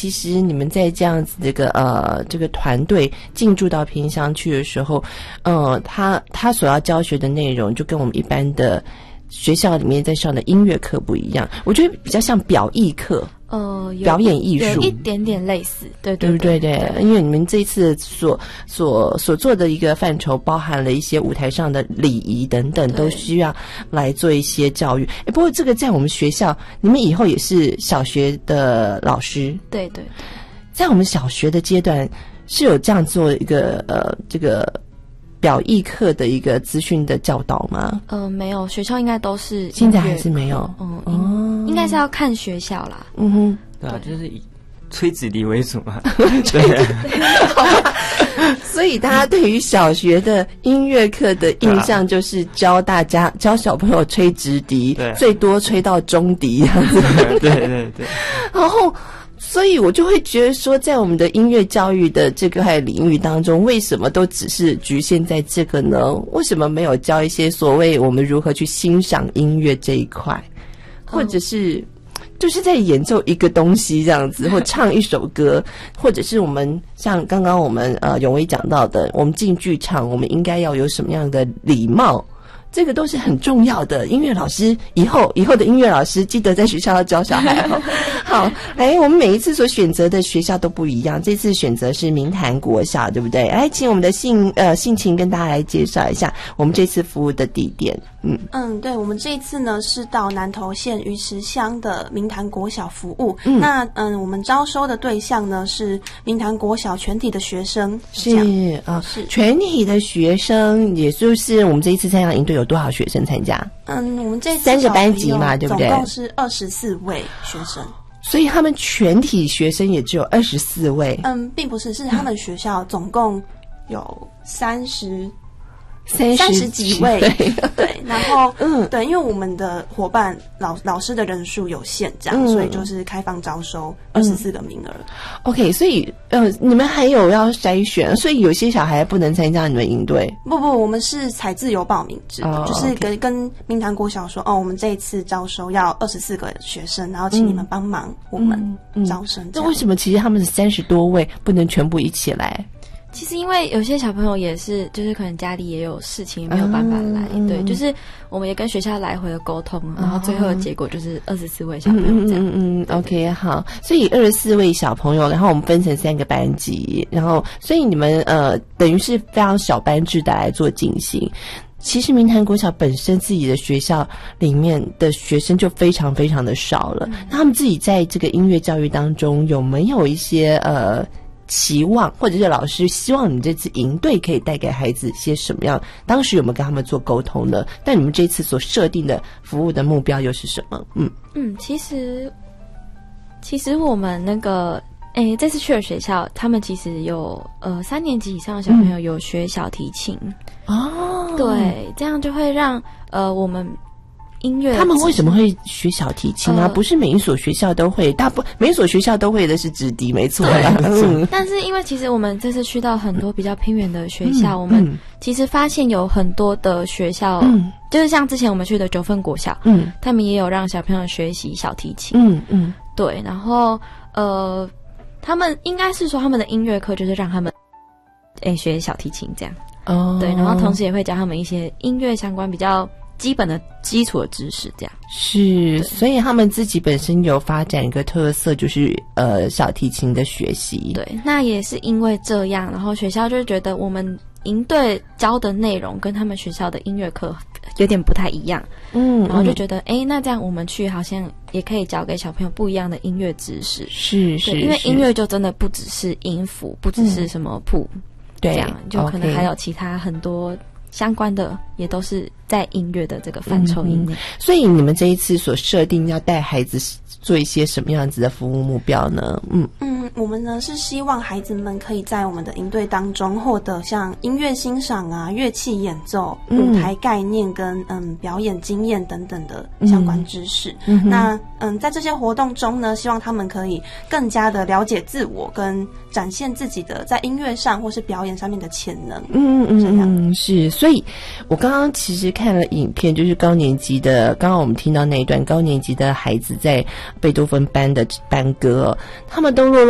其实你们在这样子这个团队进驻到偏乡去的时候，他所要教学的内容就跟我们一般的学校里面在上的音乐课不一样，我觉得比较像表艺课。表演艺术有一点点类似，对不对？因为你们这一次所做的一个范畴包含了一些舞台上的礼仪等等，都需要来做一些教育。不过这个在我们学校，你们以后也是小学的老师， 对， 在我们小学的阶段是有这样做一个这个表艺课的一个资讯的教导吗？ 没有，学校应该都是现在还是没有。 应该是要看学校啦。 对啊，就是以吹子笛为主嘛。 对，所以大家对于小学的音乐课的印象就是教小朋友吹直笛，最多吹到中笛这样子。 对。 然后所以我就会觉得说，在我们的音乐教育的这个领域当中，为什么都只是局限在这个呢？为什么没有教一些所谓我们如何去欣赏音乐这一块，或者是就是在演奏一个东西这样子，或唱一首歌，或者是我们像刚刚我们永威讲到的，我们进剧场我们应该要有什么样的礼貌，这个都是很重要的。音乐老师以后的音乐老师记得在学校要教小孩哦。好，来，我们每一次所选择的学校都不一样，这次选择是明潭国小，对不对？来，请我们的信晴跟大家来介绍一下我们这次服务的地点。 对，我们这一次呢是到南投县鱼池乡的明潭国小服务。那我们招收的对象呢是明潭国小全体的学生。是全体的学生，也就是我们这一次参加营队有多少学生参加？ 我们这次 3个班级嘛，对不对？ 总共是24位学生。 所以他们全体学生也只有24位。 并不是，是他们学校总共有30几位。对，然后对，因为我们的伙伴老师的人数有限，这样，所以就是开放招收24个名额。 OK， 所以你们还有要筛选，所以有些小孩不能参加你们营队。 不，我们是采自由报名制的，就是跟明潭国小说，我们这一次招收要24个学生，然后请你们帮忙我们招生。 那为什么其实他们是30多位不能全部一起来？ 其实因为有些小朋友也是，就是可能家里也有事情，没有办法来。对，就是我们也跟学校来回的沟通，然后最后的结果就是24位小朋友这样。 OK， 好，所以24位小朋友，然后我们分成3个班级，然后所以你们等于是非常小班制的来做进行。其实明潭国小本身自己的学校里面的学生就非常非常的少了，那他们自己在这个音乐教育当中有没有一些期望，或者是老师希望你们这次营队可以带给孩子些什么样？当时有没有跟他们做沟通呢？但你们这次所设定的服务的目标又是什么？ 其实我们那个这次去的学校，他们其实有3年级以上的小朋友有学小提琴。对，这样就会让我们音乐， 他们为什么会学小提琴啊？不是每一所学校都会，每一所学校都会的是直笛，没错啦。 但是因为其实我们这次去到很多比较偏远的学校，我们其实发现有很多的学校，就是像之前我们去的9份国小，他们也有让小朋友学习小提琴。对，然后他们应该是说他们的音乐课就是让他们学小提琴这样。对，然后同时也会教他们一些音乐相关比较基本的基础的知识，这样是，所以他们自己本身有发展一个特色，就是小提琴的学习。 对，那也是因为这样，然后学校就觉得我们营队教的内容跟他们学校的音乐课有点不太一样，然后就觉得那这样我们去好像也可以教给小朋友不一样的音乐知识。 是， 因为音乐就真的不只是音符，不只是什么谱， 对， 这样就可能还有其他很多相关的，也都是在音乐的这个范畴以内。 所以你们这一次所设定要带孩子做一些什么样子的服务目标呢？ 我们呢是希望孩子们可以在我们的营队当中获得像音乐欣赏啊、乐器演奏、舞台概念跟表演经验等等的相关知识。那在这些活动中呢，希望他们可以更加的了解自我，跟展现自己的在音乐上或是表演上面的潜能。这样是。所以我刚刚其实看了影片，就是高年级的，刚刚我们听到那一段高年级的孩子在贝多芬班的班歌，他们都